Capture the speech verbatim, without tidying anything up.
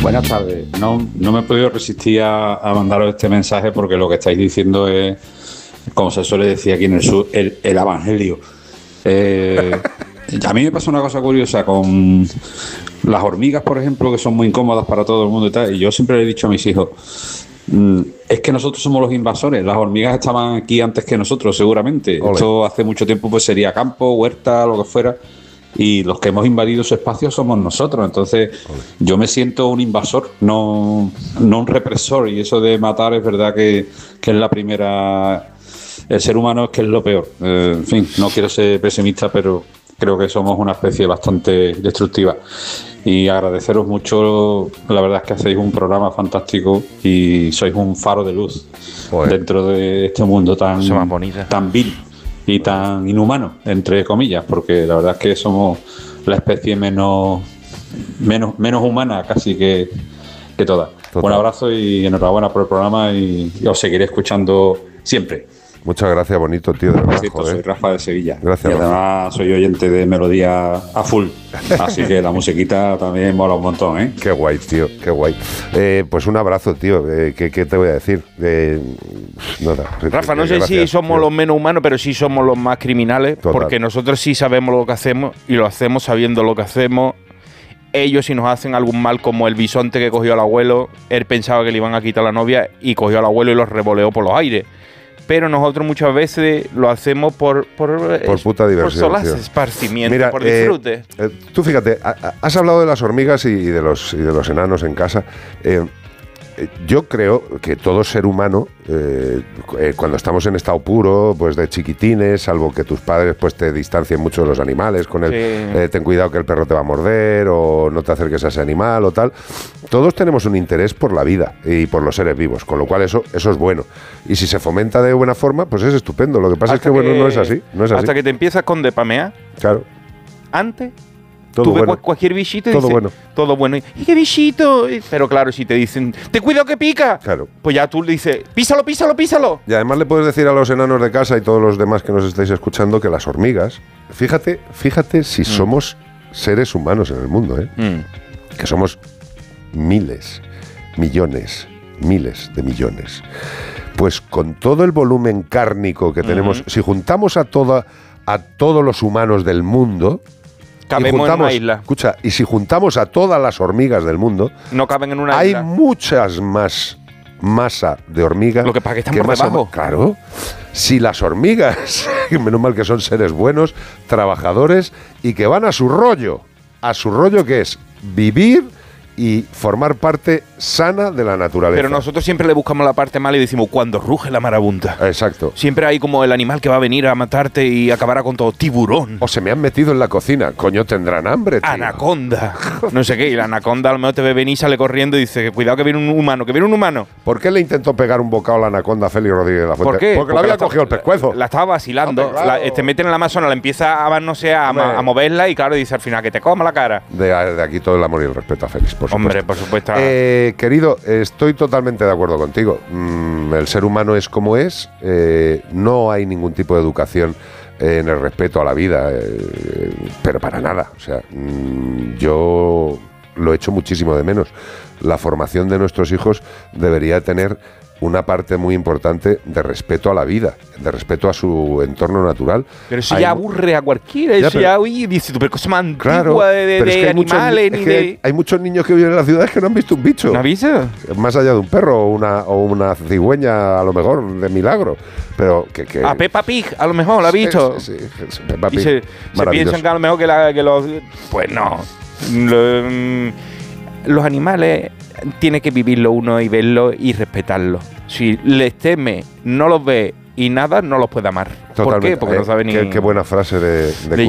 Buenas tardes. No, no me he podido resistir a, a mandaros este mensaje porque lo que estáis diciendo es, como se suele decir aquí en el sur, el, el evangelio. Eh, a mí me pasa una cosa curiosa con las hormigas, por ejemplo, que son muy incómodas para todo el mundo y tal. Y yo siempre le he dicho a mis hijos, mm, es que nosotros somos los invasores. Las hormigas estaban aquí antes que nosotros, seguramente. Ole. Esto hace mucho tiempo pues sería campo, huerta, lo que fuera. Y los que hemos invadido su espacio somos nosotros. Entonces yo me siento un invasor, no, no un represor, y eso de matar es verdad que, que es la primera, el ser humano es que es lo peor. Eh, en fin, no quiero ser pesimista, pero creo que somos una especie bastante destructiva. Y agradeceros mucho, la verdad es que hacéis un programa fantástico y sois un faro de luz Joder. dentro de este mundo tan, tan vil y tan inhumano, entre comillas, porque la verdad es que somos la especie menos menos menos humana casi que, que todas. Total. Un abrazo y enhorabuena por el programa y, y os seguiré escuchando siempre. Muchas gracias, bonito, tío, de verdad. Sí, pues soy Rafa de Sevilla. Gracias, y además Rafa. Soy oyente de Melodía a full. Así que la musiquita también mola un montón, ¿eh? Qué guay, tío, qué guay. Eh, pues un abrazo, tío. Eh, ¿qué, ¿Qué te voy a decir? Eh, nada, Rafa, no sé gracias, si somos tío. los menos humanos, pero sí somos los más criminales. Total. Porque nosotros sí sabemos lo que hacemos y lo hacemos sabiendo lo que hacemos. Ellos, si nos hacen algún mal, como el bisonte que cogió al abuelo, él pensaba que le iban a quitar la novia y cogió al abuelo y los revoleó por los aires. Pero nosotros muchas veces lo hacemos por por, por puta diversión, por solaz, esparcimiento, Mira, por disfrute. Eh, eh, tú fíjate, has hablado de las hormigas y de los, y de los enanos en casa. Eh, yo creo que todo ser humano, eh, eh, cuando estamos en estado puro, pues de chiquitines, salvo que tus padres pues te distancien mucho de los animales, con el sí. eh, ten cuidado que el perro te va a morder o no te acerques a ese animal o tal, todos tenemos un interés por la vida y por los seres vivos, con lo cual eso, eso es bueno. Y si se fomenta de buena forma, pues es estupendo. Lo que pasa hasta es que, que bueno, no es así, no es así. Hasta que te empiezas con depamear. Claro. Antes... Todo tú ves bueno. cualquier bichito y todo dices, bueno. todo bueno. ¿Y qué bichito? Pero claro, si te dicen, ¡te cuido que pica! Claro. Pues ya tú le dices, ¡písalo, písalo, písalo! Y además le puedes decir a los enanos de casa y todos los demás que nos estáis escuchando que las hormigas, fíjate, fíjate si mm. somos seres humanos en el mundo, ¿eh? Mm. Que somos miles, millones, miles de millones. Pues con todo el volumen cárnico que tenemos, mm. si juntamos a toda, a todos los humanos del mundo... Cabemos juntamos, en una isla. Escucha, y si juntamos a todas las hormigas del mundo, no caben en una hay isla. Hay muchas más masa de hormigas. Lo que pasa es que están por debajo. Claro. Si las hormigas, menos mal que son seres buenos, trabajadores y que van a su rollo, a su rollo que es vivir y formar parte sana de la naturaleza. Pero nosotros siempre le buscamos la parte mala y decimos, cuando ruge la marabunta. Exacto. Siempre hay como el animal que va a venir a matarte y acabará con todo. Tiburón. O se me han metido en la cocina. Coño, tendrán hambre, tío. Anaconda. No sé qué. Y la anaconda a lo mejor te ve venir y sale corriendo y dice, cuidado que viene un humano, que viene un humano. ¿Por qué le intentó pegar un bocado a la anaconda a Félix Rodríguez de la Fuente? ¿Por qué? Porque, Porque la había cogido el pescuezo. La estaba vacilando. Hombre, claro. la, te meten en la Amazona, la empieza a, no sé, a, a moverla y claro, dice al final, que te coma la cara. De, de aquí todo el amor y el respeto a Félix, por supuesto. Hombre, por supuesto. Eh, querido, estoy totalmente de acuerdo contigo. Mm, el ser humano es como es. Eh, no hay ningún tipo de educación eh, en el respeto a la vida, eh, pero para nada. O sea, mm, yo lo echo muchísimo de menos. La formación de nuestros hijos debería tener una parte muy importante de respeto a la vida, de respeto a su entorno natural. Pero eso hay ya aburre a cualquiera, ya, eso pero, ya, uy, dice, pero cosa más antigua claro, de, de, de es que animales. Muchos, ni es que de... Hay muchos niños que viven en las ciudades que no han visto un bicho. ¿No has visto? Más allá de un perro o una, o una cigüeña, a lo mejor, de milagro. Pero que, que a Peppa Pig, a lo mejor, ¿la has visto? Sí, sí, sí, Peppa Pig. Y se, se piensan que a lo mejor que, la, que los... Pues no. Lo, los animales tiene que vivirlo uno y verlo y respetarlo. Si les teme, no los ve y nada, no los puede amar. Totalmente. ¿Por qué? Porque eh, no sabe ni... Qué, qué buena frase de, de, de